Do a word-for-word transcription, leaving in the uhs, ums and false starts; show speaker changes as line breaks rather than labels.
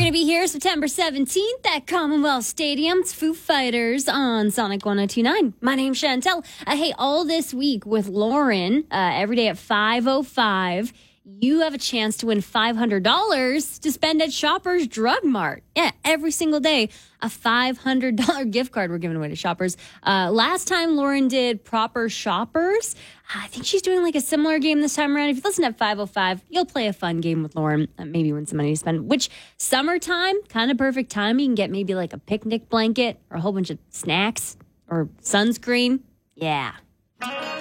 going to be here September seventeenth at Commonwealth Stadium. It's Foo Fighters on Sonic one oh two point nine. My name's Chantel. Uh, hey, all this week with Lauren, uh, every day at five oh five, you have a chance to win five hundred dollars to spend at Shoppers Drug Mart. Yeah, every single day, a five hundred dollars gift card we're giving away to Shoppers. Uh, last time Lauren did Proper Shoppers, I think she's doing like a similar game this time around. If you listen at five oh five, you'll play a fun game with Lauren, uh, maybe win some money to spend, which summertime, kind of perfect time. You can get maybe like a picnic blanket or a whole bunch of snacks or sunscreen. Yeah.